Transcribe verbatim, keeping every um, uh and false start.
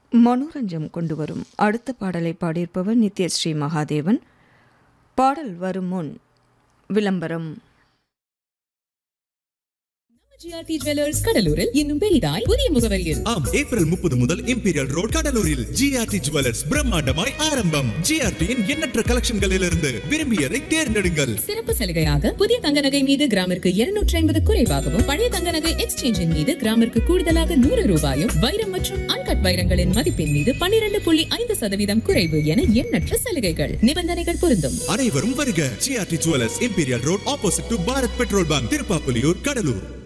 மனோரஞ்சம் கொண்டு வரும் அடுத்த பாடலை பாடியிருப்பவர் நித்யஸ்ரீ மகாதேவன். பாடல் வரும் முன் விளம்பரம். ஜிஆர்டி ஜுவல்லர்ஸ் கடலூரில் இன்னும் பெரிதாய் புதிய முகவரியில் ஆம், ஏப்ரல் முப்பது முதல் இம்பீரியல் ரோட் கடலூரில் ஜிஆர்டி ஜுவல்லர்ஸ் பிரம்மாண்டமாய் ஆரம்பம். ஜிஆர்டியின் எண்ணற்ற கலெக்ஷன்களிலிருந்து விரும்பியதை தேர்ந்தெடுங்கள். சிறப்பு சலுகையாக புதிய தங்க நகை மீது கிராமிற்கு இருநூற்றி ஐம்பது குறைவாகவும், பழைய தங்க நகை எக்ஸ்சேஞ்சின் மீது கிராமிற்கு கூடுதலாக நூறு ரூபாயும், வைரம் மற்றும் அன்கட் வைரங்களின் மதிப்பின் மீது பன்னிரண்டு புள்ளி ஐந்து சதவீதம் குறைவு என எண்ணற்ற சலுகைகள். நிபந்தனைகள் பொருந்தும். அனைவரும் வருக. GRT jewellers, imperial road, opposite to Bharat petrol bunk, Tiruppapuliyur, Cuddalore.